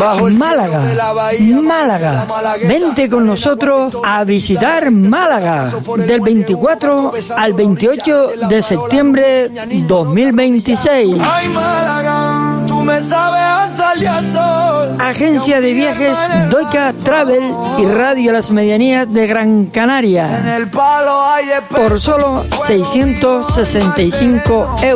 Málaga, Málaga. Vente con nosotros a visitar Málaga del 24 al 28 de septiembre 2026. Agencia de viajes Doika Travel y Radio Las Medianías de Gran Canaria. Por solo 665 euros.